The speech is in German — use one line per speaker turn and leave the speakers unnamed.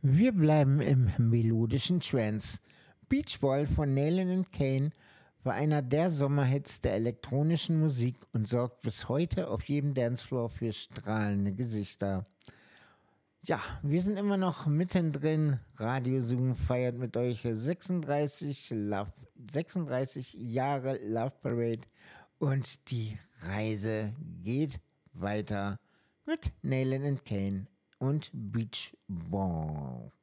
Wir bleiben im melodischen Trance. Beach Ball von Nayland Kane war einer der Sommerhits der elektronischen Musik und sorgt bis heute auf jedem Dancefloor für strahlende Gesichter. Ja, wir sind immer noch mittendrin. Radio Zoom feiert mit euch 36 Jahre Love Parade und die Reise geht weiter mit Nayland Kane und Beach Ball.